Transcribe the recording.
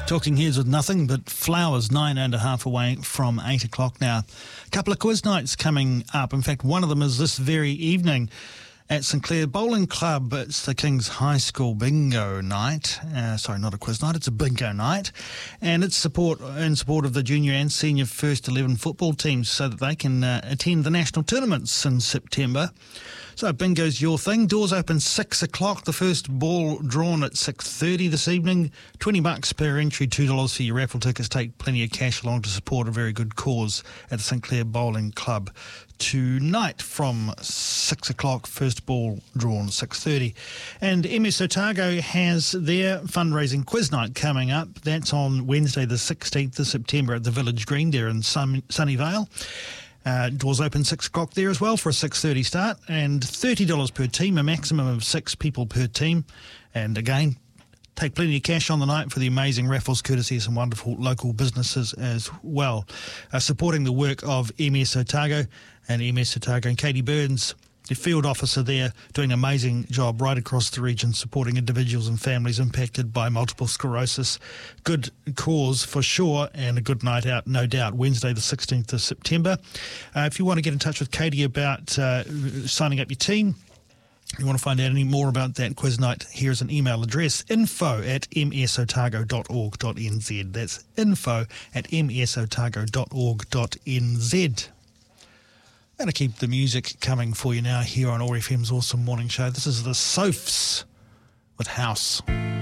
Talking Heads with nothing but flowers, 9.5 away from 8 o'clock now. A couple of quiz nights coming up. In fact, one of them is this very evening at St Clair Bowling Club. It's the King's High School bingo night. Sorry, not a quiz night, it's a bingo night. And it's in support of the junior and senior first 11 football teams so that they can attend the national tournaments in September. So bingo's your thing. Doors open 6 o'clock. The first ball drawn at 6:30 this evening. $20 per entry, $2 for your raffle tickets. Take plenty of cash along to support a very good cause at the St Clair Bowling Club tonight from 6 o'clock. First ball drawn 6:30. And MS Otago has their fundraising quiz night coming up. That's on Wednesday the 16th of September at the Village Green there in Sunnyvale. Doors open 6 o'clock there as well for a 6:30 start, and $30 per team, a maximum of 6 people per team. And again, take plenty of cash on the night for the amazing raffles, courtesy of some wonderful local businesses as well. Supporting the work of MS Otago and MS Otago and Katie Burns, the field officer there, doing an amazing job right across the region, supporting individuals and families impacted by multiple sclerosis. Good cause for sure, and a good night out, no doubt, Wednesday the 16th of September. If you want to get in touch with Katie about signing up your team, you want to find out any more about that quiz night, here's an email address, info@msotago.org.nz. That's info@msotago.org.nz. Going to keep the music coming for you now here on OAR FM's Awesome Morning Show. This is the Sophs with House.